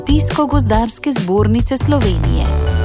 Kmetijsko-gozdarske zbornice Slovenije.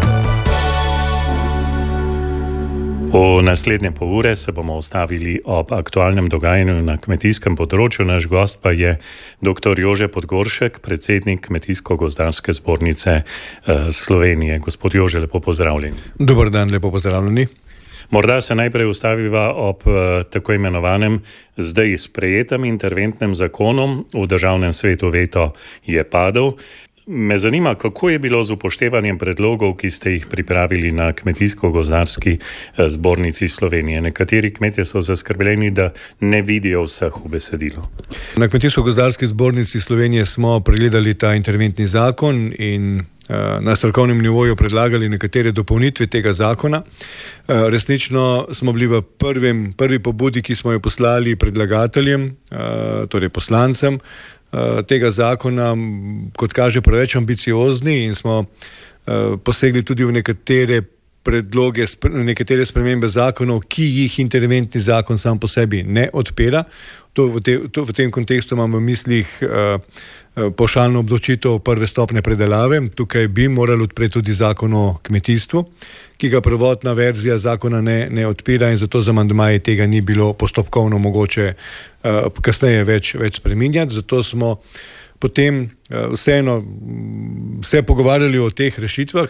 V naslednje pol ure se bomo ustavili ob aktualnem dogajanju na kmetijskem področju. Naš gost pa je dr. Jože Podgoršek, predsednik Kmetijsko-gozdarske zbornice Slovenije. Gospod Jože, lepo pozdravljeni. Dober dan, lepo pozdravljeni. Morda se najprej ustaviva ob tako imenovanem zdaj sprejetem interventnem zakonu. V državnem svetu veto je padel. Me zanima, kako je bilo z upoštevanjem predlogov, ki ste jih pripravili na Kmetijsko-gozdarski zbornici Slovenije. Nekateri kmetje so zaskrbljeni, da ne vidijo vseh v besedilu. Na Kmetijsko-gozdarski zbornici Slovenije smo pregledali ta interventni zakon in na strokovnem nivoju predlagali nekatere dopolnitve tega zakona. Resnično smo bili v prvi pobudi, ki smo jo poslali predlagateljem, torej poslancem tega zakona, kot kaže, preveč ambiciozni in smo posegli tudi v nekatere predloge, nekatere spremembe zakonov, ki jih interventni zakon sam po sebi ne odpira. V tem kontekstu imam v mislih pavšalno obdavčitev prve stopnje predelave. Tukaj bi morali odpreti tudi zakon o kmetijstvu, ki ga prvotna verzija zakona ne odpira in zato z amandmaji tega ni bilo postopkovno mogoče kasneje več spreminjati. Zato smo potem vseeno se pogovarjali o teh rešitvah.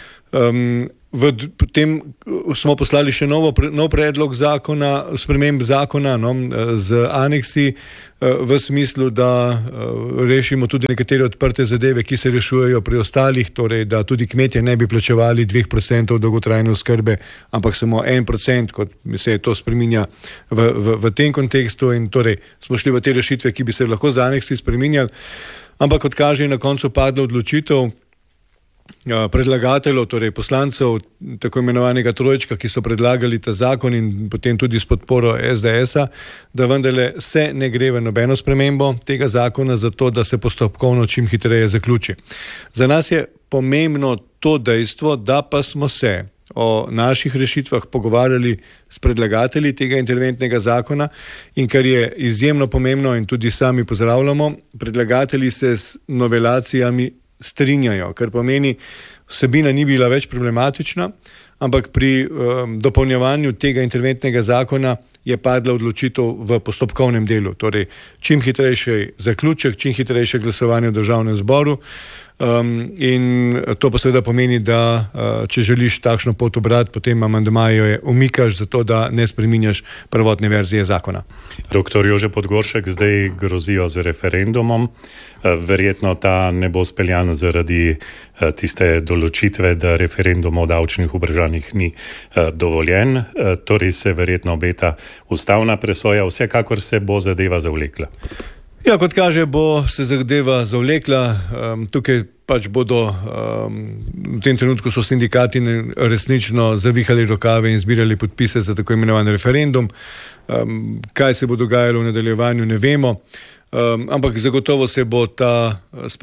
Potem smo poslali še nov predlog zakona, sprememb zakona z aneksi v smislu, da rešimo tudi nekatere odprte zadeve, ki se rešujejo pri ostalih, torej da tudi kmetje ne bi plačevali 2% dolgotrajne oskrbe, ampak samo 1%, kot se to spreminja v tem kontekstu, in torej smo šli v te rešitve, ki bi se lahko z aneksi spreminjali, ampak kot kaže, je na koncu padla odločitev predlagateljev, torej poslancev tako imenovanega trojčka, ki so predlagali ta zakon in potem tudi s podporo SDS-a, da vendarle se ne gre v nobeno spremembo tega zakona, zato da se postopkovno čim hitreje zaključi. Za nas je pomembno to dejstvo, da pa smo se o naših rešitvah pogovarjali s predlagatelji tega interventnega zakona in kar je izjemno pomembno in tudi sami pozdravljamo, predlagatelji se s novelacijami strinjajo, kar pomeni, vsebina ni bila več problematična, ampak pri dopolnjevanju tega interventnega zakona je padla odločitev v postopkovnem delu, torej čim hitrejši zaključek, čim hitrejše glasovanje v državnem zboru. In to pa seveda pomeni, da če želiš takšno pot obrati, potem amandmaje umikaš, zato da ne spreminjaš prvotne verzije zakona. Dr. Jože Podgoršek, zdaj grozijo z referendumom. Verjetno ta ne bo speljan zaradi tiste določitve, da referendum o davčnih vprašanjih ni dovoljen. Torej se verjetno obeta ustavna presoja. Vsekakor se bo zadeva zavlekla. Ja, kot kaže, bo se zadeva zavlekla. Tukaj pač bodo, v tem trenutku so sindikati resnično zavihali rokave in zbirali podpise za tako imenovan referendum. Kaj se bo dogajalo v nadaljevanju, ne vemo. Ampak zagotovo se bo ta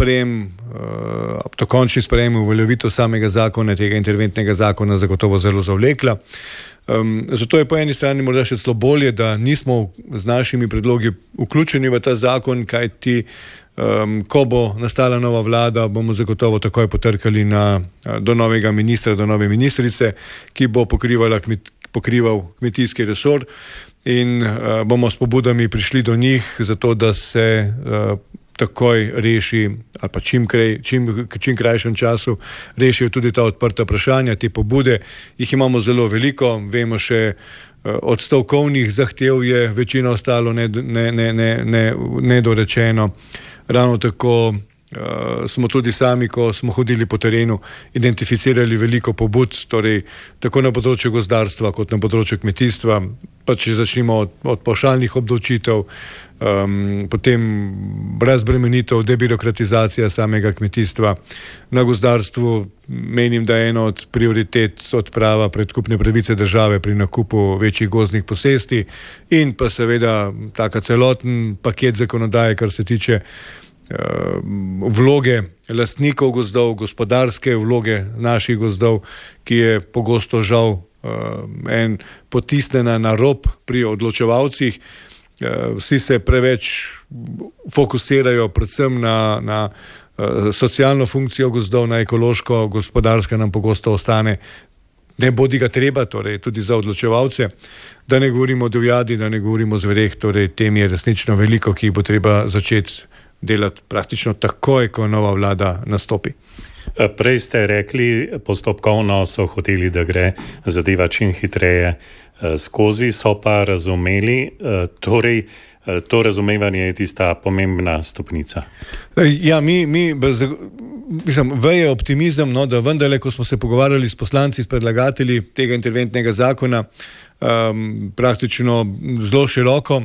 končni sprejem, uveljavitev samega zakona, tega interventnega zakona, zagotovo zelo zavlekla. Zato je po eni strani morda še celo bolje, da nismo z našimi predlogi vključeni v ta zakon, kajti ko bo nastala nova vlada, bomo zagotovo takoj potrkali do novega ministra, do nove ministrice, ki bo pokrival kmetijski resor. In bomo s pobudami prišli do njih, zato da se takoj reši, ali pa čim krajšem času rešijo tudi ta odprta vprašanja, te pobude. Jih imamo zelo veliko, vemo še od stavkovnih zahtev je večina ostalo nedorečeno. Ravno tako smo tudi sami, ko smo hodili po terenu, identificirali veliko pobud, torej tako na področju gozdarstva kot na področju kmetijstva. Pa če začnemo od pavšalnih obdavčitev, potem razbremenitev, debirokratizacija samega kmetijstva. Na gozdarstvu menim, da je ena od prioritet odprava predkupne pravice države pri nakupu večjih gozdnih posesti in pa seveda taka celoten paket zakonodaje, kar se tiče vloge lastnikov gozdov, gospodarske vloge naših gozdov, ki je pogosto žal potisnjena na rob pri odločevalcih. Vsi se preveč fokusirajo predvsem na socialno funkcijo gozdov, na ekološko, gospodarska nam pogosto ostane, ne bodi ga treba, torej tudi za odločevalce, da ne govorimo o divjadi, da ne govorimo o zvereh, torej tem je resnično veliko, ki jih bo treba začeti delati praktično takoj, ko nova vlada nastopi. Prej ste rekli, postopkovno so hoteli, da gre zadeva čim hitreje skozi, so pa razumeli, torej to razumevanje je tista pomembna stopnica. Ja, mislim, veje optimizem, no, da vendarle, ko smo se pogovarjali s poslanci, s predlagatelji tega interventnega zakona, praktično zelo široko,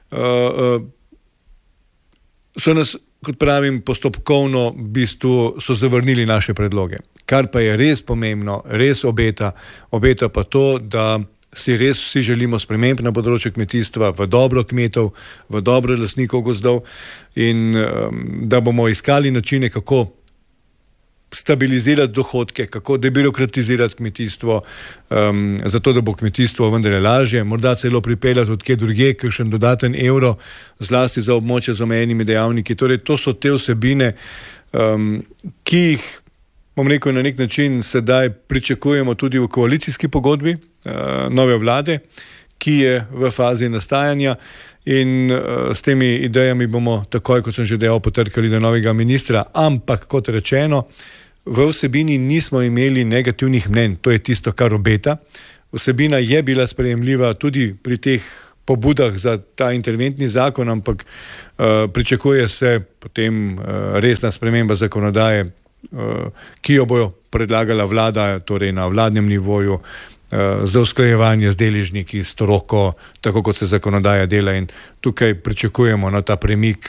so nas, kot pravim, postopkovno v bistvu so zavrnili naše predloge. Kar pa je res pomembno, res obeta pa to, da si res vsi želimo sprememb na področju kmetijstva v dobro kmetov, v dobro lastnikov gozdov in da bomo iskali načine, kako stabilizirati dohodke, kako debirokratizirati kmetijstvo, zato da bo kmetijstvo vendarle lažje, morda celo pripeljati od kje drugje, kakšen dodaten evro, zlasti za območje z omejenimi dejavniki. Torej, to so te vsebine, ki jih, bom rekel, na nek način sedaj pričakujemo tudi v koalicijski pogodbi nove vlade, ki je v fazi nastajanja in s temi idejami bomo takoj, kot sem že dejal, potrkali do novega ministra, ampak kot rečeno, v vsebini nismo imeli negativnih mnenj, to je tisto, kar obeta. Vsebina je bila sprejemljiva tudi pri teh pobudah za ta interventni zakon, ampak pričakuje se potem resna sprememba zakonodaje, ki jo bojo predlagala vlada, torej na vladnem nivoju, za usklajevanje z deležniki, s stroko, tako kot se zakonodaja dela in tukaj pričakujemo ta premik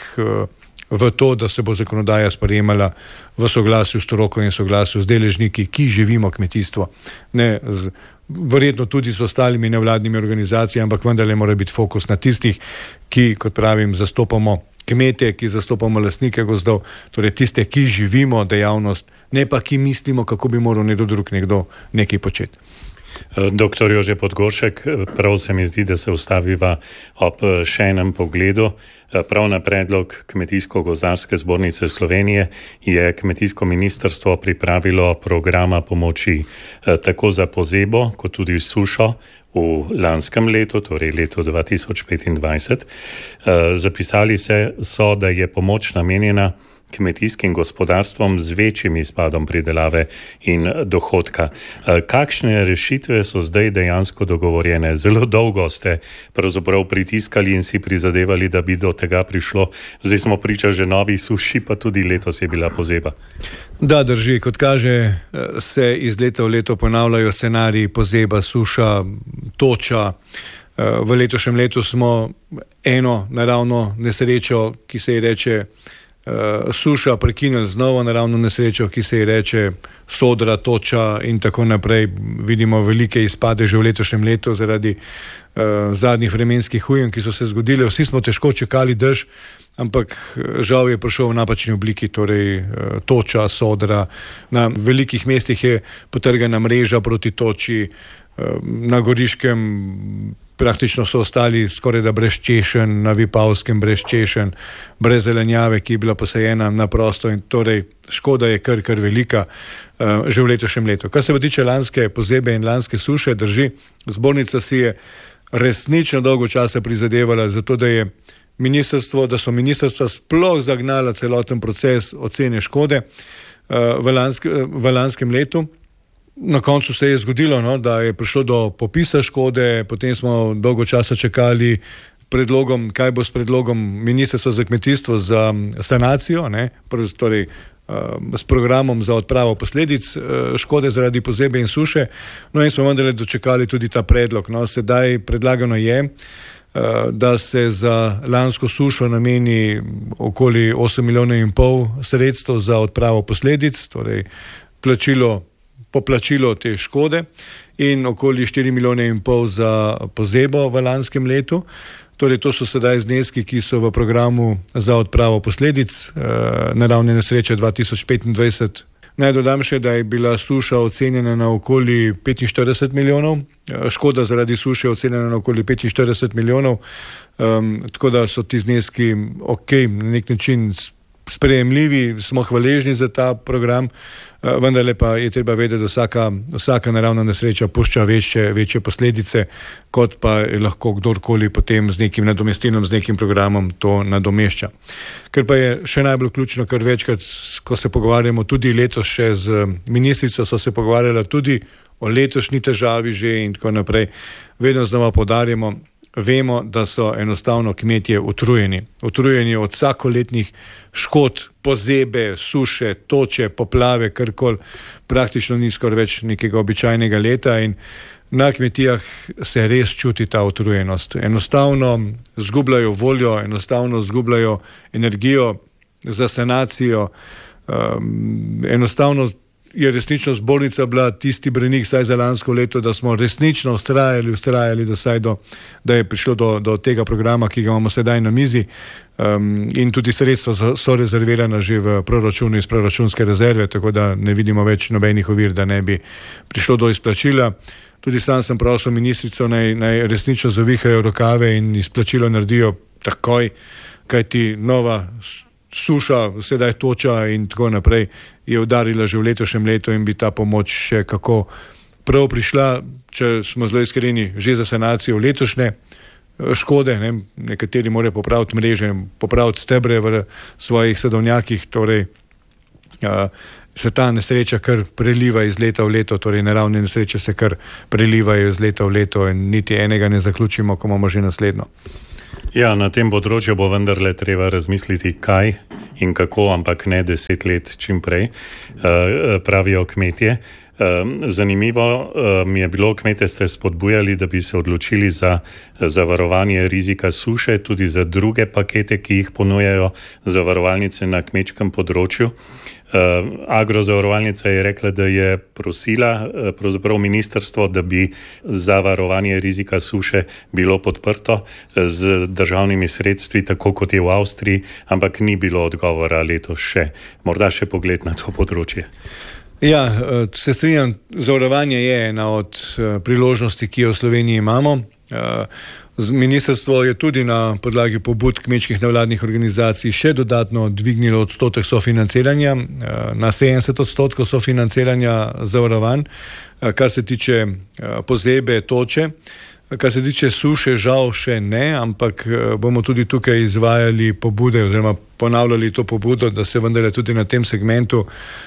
v to, da se bo zakonodaja sprejemala v soglasju s stroko in soglasju z deležniki, ki živimo kmetijstvo. Verjetno tudi s ostalimi nevladnimi organizacijami, ampak vendarle mora biti fokus na tistih, ki, kot pravim, zastopamo kmete, ki zastopamo lastnike gozdov, torej tiste, ki živimo dejavnost, ne pa ki mislimo, kako bi moral nekdo nekaj početi. Doktor Jože Podgoršek, prav se mi zdi, da se ustaviva ob še enem pogledu. Prav na predlog Kmetijsko-gozdarske zbornice Slovenije je kmetijsko ministrstvo pripravilo programa pomoči tako za pozebo, kot tudi sušo v lanskem letu, torej letu 2025. Zapisali so, da je pomoč namenjena kmetijskim gospodarstvom z večjim izpadom pridelave in dohodka. Kakšne rešitve so zdaj dejansko dogovorjene? Zelo dolgo ste pravzaprav pritiskali in si prizadevali, da bi do tega prišlo. Zdaj smo priča že novi suši, pa tudi letos je bila pozeba. Da, drži. Kot kaže, se iz leta v leto ponavljajo scenariji pozeba, suša, toča. V letošnjem letu smo eno naravno nesrečo, ki se ji reče suša, prekinili z novo naravno nesrečo, ki se ji reče sodra, toča in tako naprej. Vidimo velike izpade že v letošnjem letu zaradi zadnjih vremenskih ujm, ki so se zgodile. Vsi smo težko čakali dež, ampak žal je prišel v napačni obliki, torej toča, sodra. Na velikih mestih je potrgana mreža proti toči, na Goriškem praktično so ostali skoraj da brez češenj, na Vipavskem brez češenj, brez zelenjave, ki je bila posajena na prosto in torej škoda je kar velika že v letošnjem letu. Kar se tiče lanske pozebe in lanske suše, drži, zbornica si je resnično dolgo časa prizadevala za to, da so ministrstva sploh zagnala celoten proces ocene škode v lanskem letu. Na koncu se je zgodilo, da je prišlo do popisa škode, potem smo dolgo časa čakali kaj bo s predlogom Ministrstva za kmetijstvo za sanacijo, torej s programom za odpravo posledic škode zaradi pozebe in suše. No in smo vendarle dočekali tudi ta predlog. Sedaj predlagano je, da se za lansko sušo nameni okoli 8,5 milijona sredstev za odpravo posledic, torej poplačilo te škode in okoli 4,5 milijona za pozebo v lanskem letu. Torej, to so sedaj zneski, ki so v programu za odpravo posledic naravne nesreče 2025. Naj dodam še, da je bila suša ocenjena na okoli 45 milijonov, škoda zaradi suše ocenjena na okoli 45 milijonov, tako da so ti zneski na nek način sprejemljivi, smo hvaležni za ta program, vendarle pa je treba vedeti, da vsaka naravna nesreča pušča večje posledice, kot pa lahko kdorkoli potem z nekim nadomestilom, z nekim programom to nadomešča. Ker pa je še najbolj ključno, ker večkrat, ko se pogovarjamo tudi letos še z ministrico, so se pogovarjala tudi o letošnji težavi že in tako naprej, vedno znova poudarjamo, vemo, da so enostavno kmetje utrujeni od vsakoletnih škod, pozebe, suše, toče, poplave, karkoli, praktično ni skoraj več nekega običajnega leta in na kmetijah se res čuti ta utrujenost. Enostavno zgubljajo voljo, enostavno zgubljajo energijo za sanacijo, enostavno je resnično zbornica bila tisti branik saj za lansko leto, da smo resnično ustrajali da je prišlo do tega programa, ki ga imamo sedaj na mizi, in tudi sredstva so rezervirana že v proračunu iz proračunske rezerve, tako da ne vidimo več nobenih ovir, da ne bi prišlo do izplačila. Tudi sam sem prosil ministrico, naj resnično zavihajo rokave in izplačilo naredijo takoj, kajti nova suša, sedaj toča in tako naprej je udarila že v letošnjem letu in bi ta pomoč še kako prav prišla, če smo zelo iskreni, že za sanacijo letošnje škode, nekateri morajo popraviti mreže, popraviti stebre v svojih sadovnjakih, torej se ta nesreča kar preliva iz leta v leto, torej naravne nesreče se kar prelivajo iz leta v leto in niti enega ne zaključimo, ko imamo že naslednjo. Ja, na tem področju bo vendarle treba razmisliti, kaj in kako, ampak ne 10 let čim prej, pravijo kmetje. Zanimivo mi je bilo, kmete ste spodbujali, da bi se odločili za zavarovanje rizika suše, tudi za druge pakete, ki jih ponujajo zavarovalnice na kmečkem področju. Agrozavarovalnica je rekla, da je prosila pravzaprav ministrstvo, da bi zavarovanje rizika suše bilo podprto z državnimi sredstvi, tako kot je v Avstriji, ampak ni bilo odgovora letos še. Morda še pogled na to področje. Ja, se strinjam, zavarovanje je ena od priložnosti, ki jo v Sloveniji imamo. Ministrstvo je tudi na podlagi pobud kmečkih nevladnih organizacij še dodatno dvignilo odstotek sofinanciranja na 70% sofinanciranja zavarovanj, kar se tiče pozebe, toče. Kar se tiče suše, žal še ne, ampak bomo tudi tukaj izvajali pobude oziroma ponavljali to pobudo, da se vendarle tudi na tem segmentu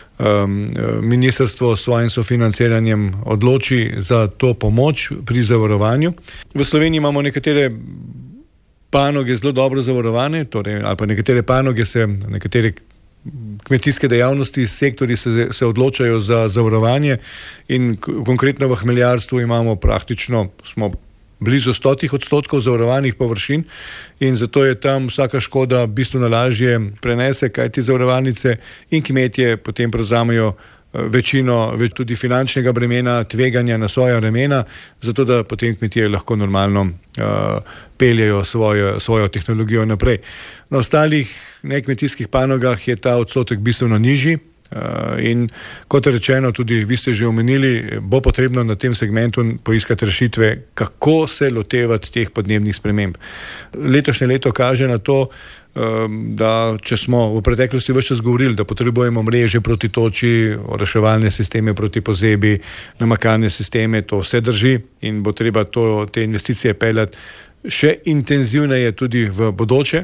ministrstvo s svojim sofinanciranjem odloči za to pomoč pri zavarovanju. V Sloveniji imamo nekatere panoge zelo dobro zavarovane, torej, ali pa nekatere panoge nekatere kmetijske dejavnosti, sektori se odločajo za zavarovanje in konkretno v hmeljarstvu imamo smo blizu 100% zavarovanih površin in zato je tam vsaka škoda bistveno lažje prenese, kajti zavarovalnice in kmetje potem prevzamejo večino tudi finančnega bremena, tveganja na svoja ramena, zato da potem kmetije lahko normalno peljejo svojo tehnologijo naprej. Na ostalih nekmetijskih panogah je ta odstotek bistveno nižji. In kot rečeno, tudi vi ste že omenili, bo potrebno na tem segmentu poiskati rešitve, kako se lotevati teh podnebnih sprememb. Letošnje leto kaže na to, da če smo v preteklosti ves čas govorili, da potrebujemo mreže proti toči, reševalne sisteme proti pozebi, namakalne sisteme, to vse drži in bo treba te investicije peljati še intenzivneje tudi v bodoče.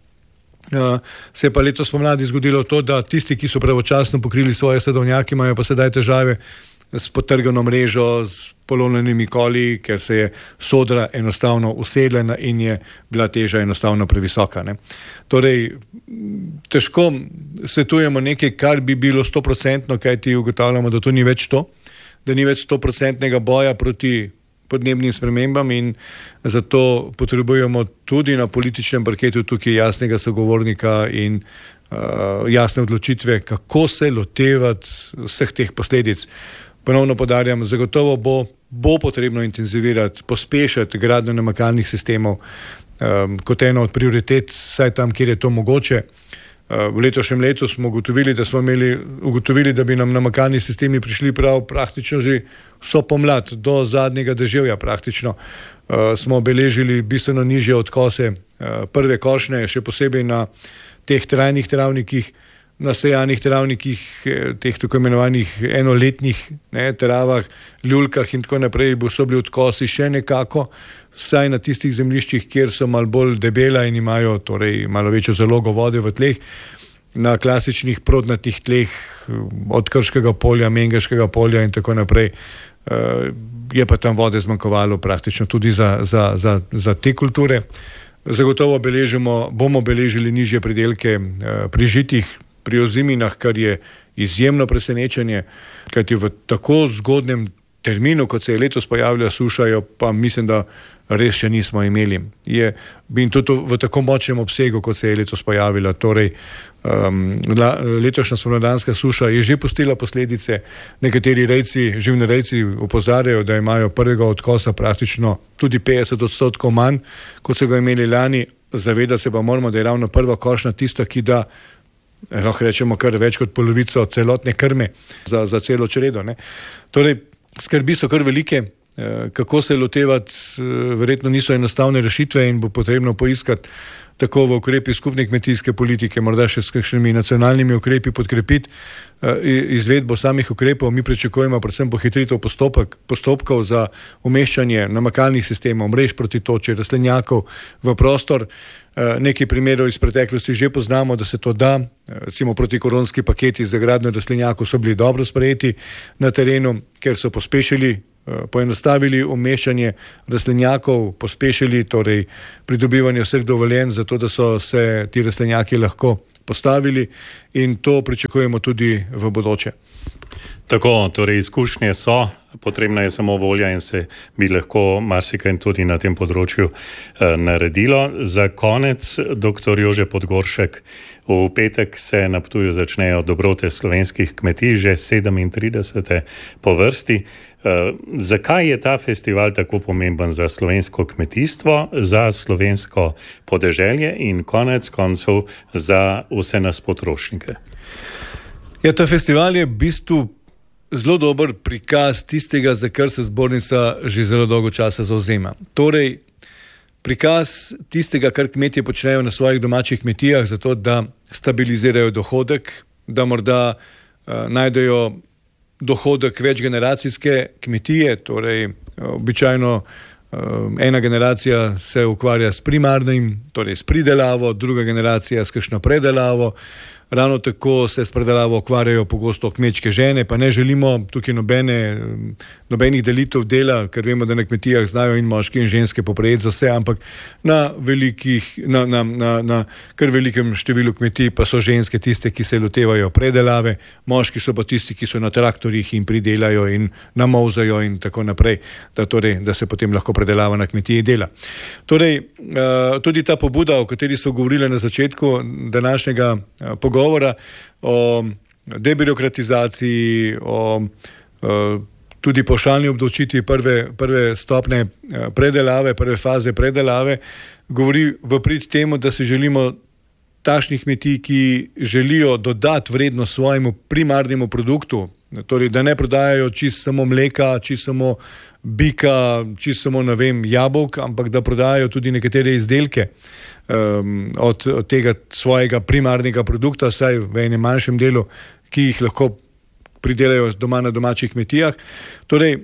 Se je pa letos pomladi zgodilo to, da tisti, ki so pravočasno pokrili svoje sadovnjake, imajo pa sedaj težave s potrgano mrežo, s polomljenimi koli, ker se je sodra enostavno usedla in je bila teža enostavno previsoka. Torej, težko svetujemo nekaj, kar bi bilo 100%, kajti ugotavljamo, da to ni več to, da ni več 100% boja proti podnebnim spremembam in zato potrebujemo tudi na političnem parketu tukaj jasnega sogovornika in jasne odločitve, kako se lotevati vseh teh posledic. Ponovno poudarjam, zagotovo bo potrebno intenzivirati, pospešati gradnjo namakalnih sistemov kot eno od prioritet, saj tam, kjer je to mogoče. V letošnjem letu smo ugotovili, da bi nam namakalni sistemi prišli praktično že vso pomlad, do zadnjega deževja praktično. Smo beležili bistveno nižje odkose prve košnje, še posebej na teh trajnih travnikih, nasejanih travnikih, teh tako imenovanih enoletnih travah, ljuljkah in tako naprej, so bili odkosi še nekako, vsaj na tistih zemljiščih, kjer so malo bolj debela in imajo torej malo večjo zalogo vode v tleh. Na klasičnih prodnatih tleh od Krškega polja, Mengeškega polja in tako naprej je pa tam vode zmanjkovalo praktično tudi za te kulture. Zagotovo bomo beležili nižje pridelke pri žitih, pri oziminah, kar je izjemno presenečenje, kajti v tako zgodnem terminu, kot se je letos pojavila suša, pa mislim, da res še nismo imeli. In tudi v tako močnem obsegu, kot se je letos pojavila. Torej, letošnja spomladanska suša je že pustila posledice. Nekateri živnorejci opozarjajo, da imajo prvega odkosa praktično tudi 50% manj, kot so ga imeli lani. Zavedati se pa moramo, da je ravno prva košnja tista, ki da, lahko rečemo, kar več kot polovico celotne krme za celo čredo. Torej, skrbi so kar velike. Kako se lotevati, verjetno niso enostavne rešitve in bo potrebno poiskati tako v ukrepi skupne kmetijske politike, morda še s kakšnimi nacionalnimi ukrepi podkrepiti izvedbo samih ukrepov. Mi pričakujemo predvsem pohitritev postopkov za umeščanje namakalnih sistemov, mrež proti toči, rastlinjakov v prostor. Nekaj primerov iz preteklosti že poznamo, da se to da. Recimo protikoronski paketi za gradnjo rastlinjakov so bili dobro sprejeti na terenu, ker so poenostavili umeščanje rastlinjakov, pospešili torej pridobivanje vseh dovoljenj za to, da so se ti rastlinjaki lahko postavili, in to pričakujemo tudi v bodoče. Tako, torej izkušnje so, potrebna je samo volja in se bi lahko marsikaj tudi na tem področju naredilo. Za konec, dr. Jože Podgoršek, v petek se na Ptuju začnejo dobrote slovenskih kmetij, že 37. po vrsti. Zakaj je ta festival tako pomemben za slovensko kmetijstvo, za slovensko podeželje in konec koncev za vse nas potrošnike? Ja, ta festival je v bistvu zelo dober prikaz tistega, za kar se zbornica že zelo dolgo časa zavzema. Torej, prikaz tistega, kar kmetje počnejo na svojih domačih kmetijah, zato da stabilizirajo dohodek, da morda najdejo dohodek večgeneracijske kmetije, torej običajno ena generacija se ukvarja s primarnim, torej s pridelavo, druga generacija s kakšno predelavo. Ravno tako se s predelavo ukvarjajo pogosto kmečke žene, pa ne želimo tukaj nobenih delitev dela, ker vemo, da na kmetijah znajo in moški in ženske poprejeti za vse, ampak na kar velikem številu kmetij pa so ženske tiste, ki se lotevajo predelave, moški so pa tisti, ki so na traktorjih in pridelajo in namolzajo in tako naprej, da se potem lahko predelava na kmetiji dela. Torej, tudi ta pobuda, o kateri so govorili na začetku današnjega pogovora, o debirokratizaciji, o tudi pavšalni obdavčitvi prve stopne predelave, prve faze predelave, govori v prid temu, da si želimo takšnih kmetij, ki želijo dodati vrednost svojemu primarnemu produktu, torej da ne prodajajo čisto samo mleka, čisto samo bika, čisto samo, jabolk, ampak da prodajajo tudi nekatere izdelke od tega svojega primarnega produkta, saj v enem manjšem delu, ki jih lahko pridelajo doma na domačih kmetijah. Torej,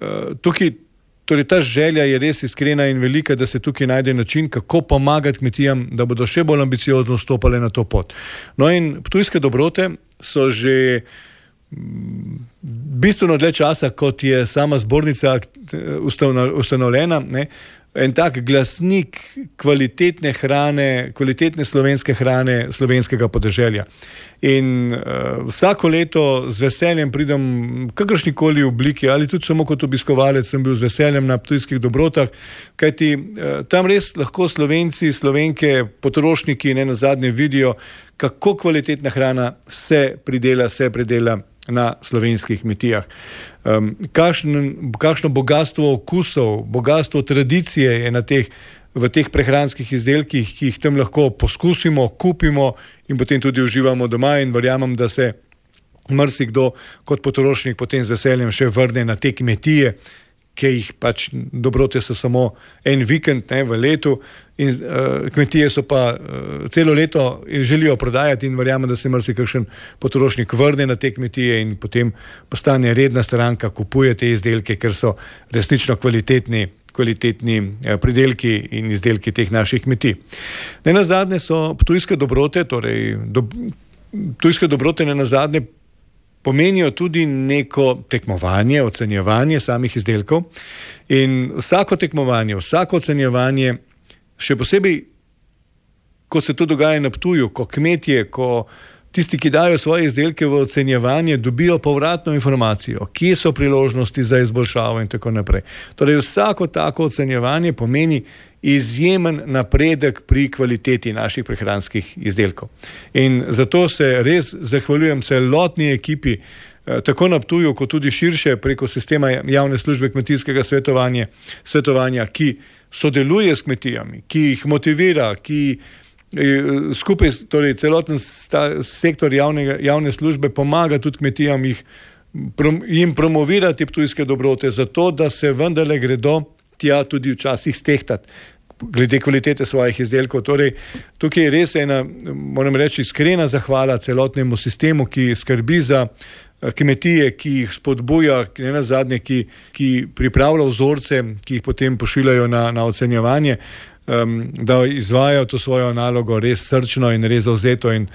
ta želja je res iskrena in velika, da se tukaj najde način, kako pomagati kmetijam, da bodo še bolj ambiciozno stopale na to pot. No, in ptujske dobrote so že bistveno dlje časa, kot je sama zbornica ustanovljena, en tak glasnik kvalitetne hrane, kvalitetne slovenske hrane, slovenskega podeželja. In vsako leto z veseljem pridem v kakršnikoli obliki, ali tudi samo kot obiskovalec sem bil z veseljem na ptujskih dobrotah, kajti tam res lahko Slovenci, Slovenke, potrošniki nenazadnje vidijo, kako kvalitetna hrana se pridela na slovenskih kmetijah. Kakšno bogatstvo okusov, bogatstvo tradicije je v teh prehranskih izdelkih, ki jih tam lahko poskusimo, kupimo in potem tudi uživamo doma, in verjamem, da se marsikdo kot potrošnik potem z veseljem še vrne na te kmetije, ki jih pač dobrote so samo en vikend v letu in kmetije so pa celo leto želijo prodajati in verjamem, da se marsikakšen potrošnik vrne na te kmetije in potem postane redna stranka, kupuje te izdelke, ker so resnično kvalitetni pridelki in izdelki teh naših kmetij. Nenazadnje so ptujske dobrote, ptujske dobrote nenazadnje pomenijo tudi neko tekmovanje, ocenjevanje samih izdelkov in vsako tekmovanje, vsako ocenjevanje, še posebej, ko se to dogaja na Ptuju, ko kmetje, ko tisti, ki dajo svoje izdelke v ocenjevanje, dobijo povratno informacijo, kje so priložnosti za izboljšavo in tako naprej. Torej vsako tako ocenjevanje pomeni izjemen napredek pri kvaliteti naših prehranskih izdelkov. In zato se res zahvaljujem celotni ekipi, tako na Ptuju, kot tudi širše preko sistema javne službe kmetijskega svetovanja, ki sodeluje s kmetijami, ki jih motivira, ki skupaj, torej celoten sektor javne službe pomaga tudi kmetijam jim promovirati ptujske dobrote, zato da se vendarle gredo tja tudi včasih stehtati glede kvalitete svojih izdelkov. Torej, tukaj je res ena, moram reči, iskrena zahvala celotnemu sistemu, ki skrbi za kmetije, ki jih spodbuja, nenazadnje, ki pripravlja vzorce, ki jih potem pošiljajo na ocenjevanje, da izvajajo to svojo nalogo res srčno in res zavzeto in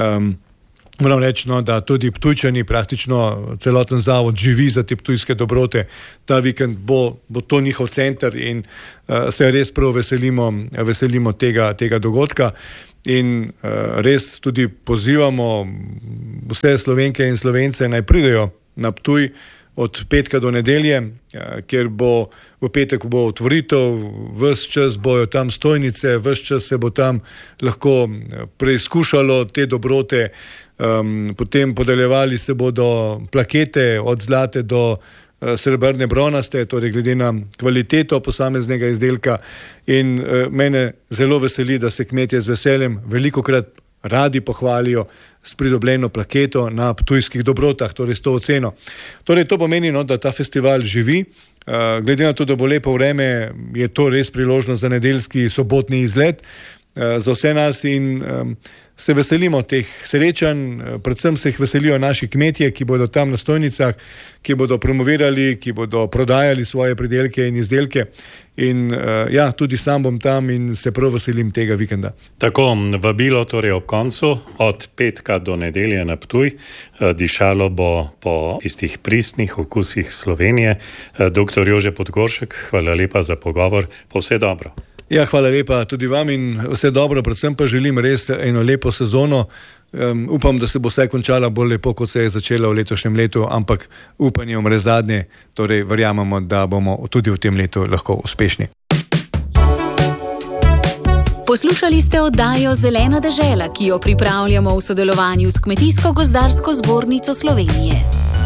moram reči, da tudi Ptujčani, praktično celoten zavod živi za te ptujske dobrote. Ta vikend bo to njihov center in se res prav veselimo tega dogodka in res tudi pozivamo vse Slovenke in Slovence naj pridejo na Ptuj od petka do nedelje, kjer bo v petek bo otvoritev, ves čas bojo tam stojnice, ves čas se bo tam lahko preizkušalo te dobrote, potem podeljevali se bodo plakete od zlate do srebrne bronaste, torej glede na kvaliteto posameznega izdelka in mene zelo veseli, da se kmetje z veseljem velikokrat radi pohvalijo s pridobljeno plaketo na ptujskih dobrotah, torej s to oceno. Torej to pomeni, da ta festival živi. Glede na to, da bo lepo vreme, je to res priložnost za nedeljski sobotni izlet za vse nas in se veselimo teh srečanj, predvsem se jih veselijo naši kmetje, ki bodo tam na stojnicah, ki bodo promovirali, ki bodo prodajali svoje pridelke in izdelke in tudi sam bom tam in se prav veselim tega vikenda. Tako, vabilo torej ob koncu, od petka do nedelje na Ptuj, dišalo bo po tistih pristnih okusih Slovenije. Dr. Jože Podgoršek, hvala lepa za pogovor, pa vse dobro. Ja, hvala lepa tudi vam in vse dobro, predvsem pa želim res eno lepo sezono. Upam, da se bo vse končala bolj lepo, kot se je začela v letošnjem letu, ampak upanje umre zadnje, torej verjamemo, da bomo tudi v tem letu lahko uspešni. Poslušali ste oddajo Zelena dežela, ki jo pripravljamo v sodelovanju s Kmetijsko-gozdarsko zbornico Slovenije.